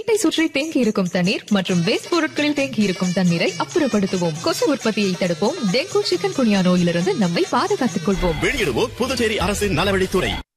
வீட்டை சுற்றி தேங்கி இருக்கும் தண்ணீர் மற்றும் வேஸ்ட் பொருட்களில் தேங்கி இருக்கும் தண்ணீரை அப்புறப்படுத்துவோம். கொசு உற்பத்தியை தடுப்போம். டெங்கு, சிக்கன் குனியா நோயிலிருந்து நம்மை பாதுகாத்துக் கொள்வோம். வெளியிடுவோம் புதுச்சேரி அரசின் நலவழித்துறை.